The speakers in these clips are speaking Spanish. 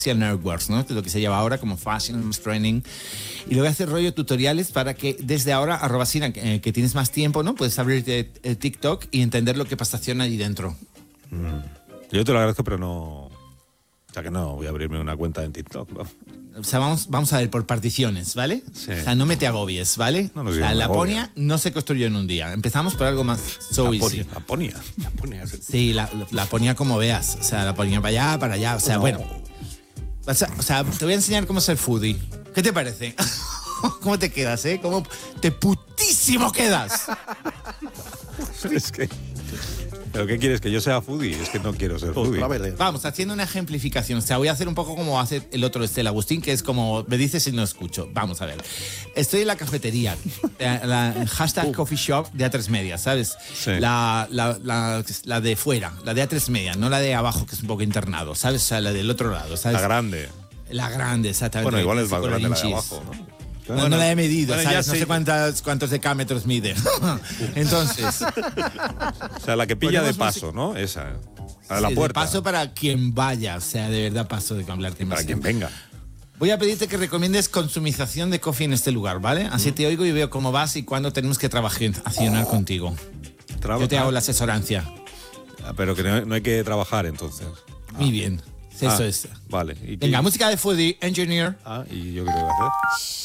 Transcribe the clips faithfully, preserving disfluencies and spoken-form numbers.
Networks, ¿no? Lo que se llama ahora como Fashion Training. Y lo voy a hacer rollo tutoriales para que desde ahora, arroba Sina, eh, que tienes más tiempo, ¿no? Puedes abrirte el TikTok y entender lo que pasación allí dentro. Mm. Yo te lo agradezco, pero no... O sea que no voy a abrirme una cuenta en TikTok, ¿no? O sea, vamos, vamos a ver por particiones, ¿vale? Sí. O sea, no me te agobies, ¿vale? No, no, o sí, sea, no me Laponia agobia. no se construyó en un día. Empezamos por algo más so easy. Laponia. Laponia. Sí, la, la ponía como veas. O sea, la ponía para allá, para allá. O sea, No. bueno. O sea, o sea, te voy a enseñar cómo ser foodie. ¿Qué te parece? ¿Cómo te quedas, eh? ¿Cómo te putísimo quedas? Es que... ¿Pero qué quieres? ¿Que yo sea foodie? Es que no quiero ser foodie. Vamos, haciendo una ejemplificación. O sea, voy a hacer un poco como hace el otro este, el Agustín, que es como me dices y no escucho. Vamos a ver. Estoy en la cafetería, la, la hashtag uh. coffee shop de A tres Media, ¿sabes? Sí. La, la, la, la de fuera, la de A tres Media, no la de abajo, que es un poco internado, ¿sabes? O sea, la del otro lado, ¿sabes? La grande. La grande, exactamente. Bueno, igual es más grande la de abajo, ¿no? No, Bueno, no la he medido, bueno, ¿sabes? ya No sé. sé cuántas, cuántos decámetros mide. Entonces... O sea, la que pilla de paso, ¿no? Esa. A la sí, puerta. de paso para quien vaya, o sea, de verdad paso de hablarte más. Para quien venga. Voy a pedirte que recomiendes consumización de coffee en este lugar, ¿vale? Así te oigo y veo cómo vas y cuándo tenemos que trabajar oh. contigo. Traba- Yo te hago la asesorancia. Ah, pero que no, no hay que trabajar entonces. Muy ah. bien. Eso ah, es. Vale. ¿Y Venga, qué? música de Foodie, Engineer. Ah, ¿y yo qué tengo que hacer?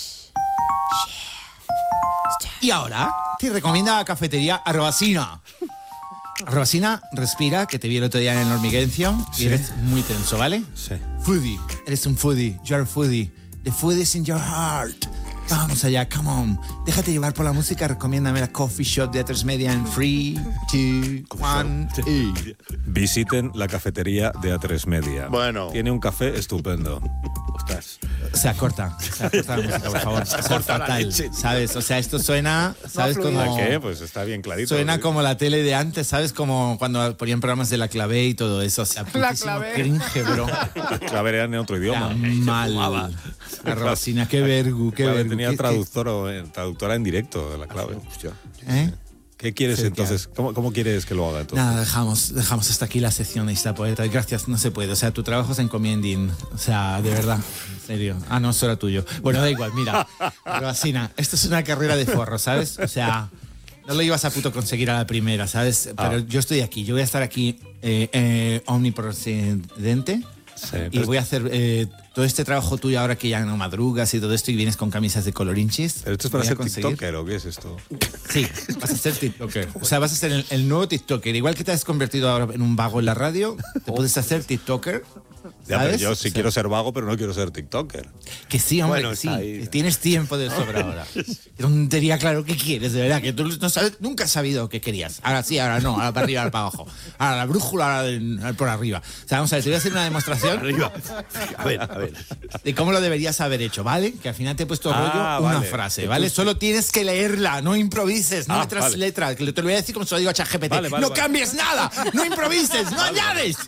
Y ahora te recomienda la cafetería Arrobacina. Arrobacina, respira, que te vi el otro día en el hormiguencio y Sí. eres muy tenso, ¿vale? Sí. Foodie, eres un foodie, you're a foodie. The food is in your heart. Vamos allá, come on. Déjate llevar por la música, recomiéndame la coffee shop de A tres Media en three, two, one, y... Visiten la cafetería de A tres Media. Bueno. Tiene un café estupendo. Ostras. O sea, corta, o sea, corta la música, por favor. O sea, Corta la fatal, leche. ¿sabes? O sea, esto suena, ¿sabes? Como... ¿A qué? Pues está bien clarito. Suena ¿sí? como la tele de antes, ¿sabes? Como cuando ponían programas de La Clavé y todo eso. O sea, putísimo cringe, bro. Clave era en otro idioma. Ya, mal. Arrobacina, qué vergu, qué Clave vergu. tenía ¿Qué- traductor o, eh, traductora en directo de la clave. ¿Eh? ¿Qué quieres Sí, entonces? ¿Cómo, ¿Cómo quieres que lo haga entonces? Nada, dejamos, dejamos hasta aquí la sección de esta poeta. Gracias, no se puede. O sea, tu trabajo es encomiending. O sea, de verdad. En serio. Ah, no, eso era tuyo. Bueno, da igual, mira. Arrobacina, esto es una carrera de forro, ¿sabes? O sea, no lo ibas a puto conseguir a la primera, ¿sabes? Pero Ah. yo estoy aquí. Yo voy a estar aquí eh, eh, omnipresente. Sí, Y pero, voy a hacer eh, todo este trabajo tuyo ahora que ya no madrugas y todo esto y vienes con camisas de colorinchis. ¿pero esto es para Voy a ser conseguir- TikToker o qué es esto? Sí, vas a ser TikToker. O sea, vas a ser el, el nuevo TikToker. Igual que te has convertido ahora en un vago en la radio, te puedes hacer TikToker. Ya, pero ¿sabes? yo sí O sea, quiero ser vago, pero no quiero ser TikToker. Que sí, hombre, Bueno, que sí. está ahí. Tienes tiempo de sobra ahora. Qué tontería, claro, ¿qué quieres? De verdad, que tú no sabes, nunca has sabido qué querías. Ahora sí, ahora no, ahora para arriba, ahora para abajo. Ahora la brújula, ahora de- por arriba. O sea, vamos a ver, te voy a hacer una demostración Arriba. A ver, a ver. de cómo lo deberías haber hecho, ¿vale? Que al final te he puesto Ah, rollo una vale. frase, ¿vale? Solo tienes que leerla, no improvises, no Ah, letras, vale. letras. Que te lo voy a decir como se lo digo a ChatGPT. Vale, vale, no vale. cambies nada, no improvises, no añades.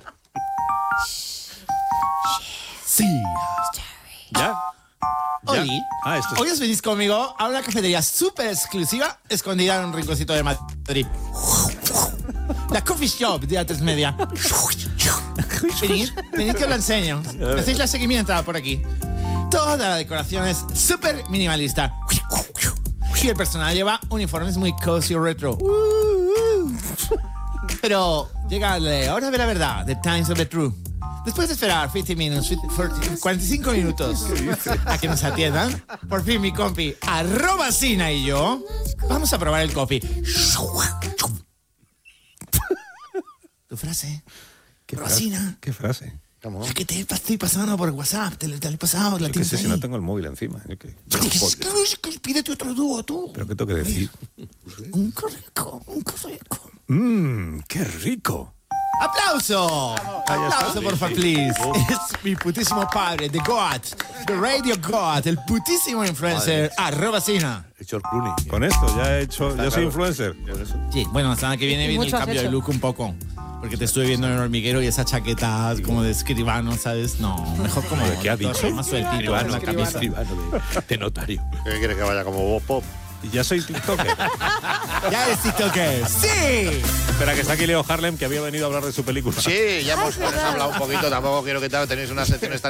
Sí. ¿Ya? Hoy, Ah, esto es- hoy os venís conmigo a una cafetería súper exclusiva escondida en un rinconcito de Madrid. La coffee shop de A tres Media. Venid, venid que os la enseño. Me hacéis la seguimiento por aquí. Toda la decoración es súper minimalista. Y el personal lleva uniformes muy cozy o retro. Pero llega la hora de la verdad, the times of the truth. Después de esperar cincuenta minutos, cuarenta y cinco minutos a que nos atiendan, por fin mi compi Arrobacina y yo vamos a probar el coffee. Tu frase. ¿Qué Arrobacina. frase? ¿Qué frase? Es que te estoy pasando por WhatsApp, te, te lo he pasado, la Yo qué tienes sé si ahí. no tengo el móvil encima. Yo qué- Pídete otro dúo, tú. ¿Pero qué tengo que decir? Un corrico, un corrico. Mmm, qué rico. ¡Aplauso! ¡Aplauso, por favor, please! Es mi putísimo padre, The God, The Radio God, el putísimo influencer, Arrobacina. George Clooney. Con esto ya he hecho... Yo soy influencer. Sí, bueno, la semana que viene viene el mucho has cambio de hecho. look un poco. Porque te estuve viendo en el hormiguero y esa chaqueta como de escribano, ¿sabes? No, mejor como... ¿Qué ha dicho? Más sueltito, Escribano, la camisa. escribano de, de notario. ¿Qué quieres que vaya como Bob Pop? Y ya soy TikToker. ¡Ya eres TikToker! ¡Sí! Espera, que está aquí Leo Harlem, que había venido a hablar de su película. Sí, ya hemos, hemos hablado un poquito. Tampoco quiero que tal. Tenéis unas secciones tan